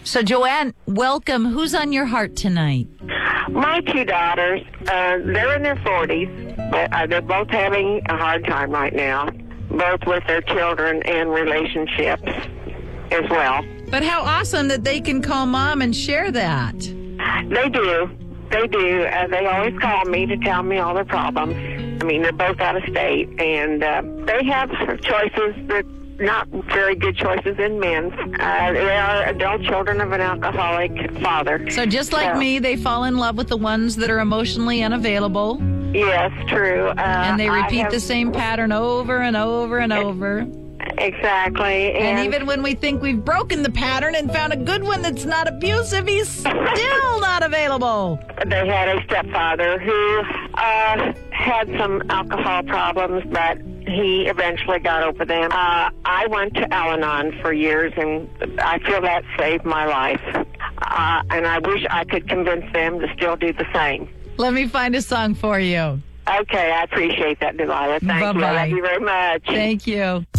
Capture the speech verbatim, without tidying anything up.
So, Joanne, welcome. Who's on your heart tonight? My two daughters, uh, they're in their forties, but uh, they're both having a hard time right now, both with their children and relationships as well. But how awesome that they can call Mom and share that. They do. They do. Uh, they always call me to tell me all their problems. I mean, they're both out of state, and uh, they have choices that not very good choices in men. Uh, they are adult children of an alcoholic father. So just like so, me, they fall in love with the ones that are emotionally unavailable. Yes, true. Uh, and they repeat have, the same pattern over and over and over. Exactly. And, and even when we think we've broken the pattern and found a good one that's not abusive, he's still not available. They had a stepfather who uh, had some alcohol problems, but he eventually got over them. Uh, I went to Al-Anon for years, and I feel that saved my life. Uh, and I wish I could convince them to still do the same. Let me find a song for you. Okay, I appreciate that, Delilah. Thank Bye-bye. you. I love you very much. Thank you.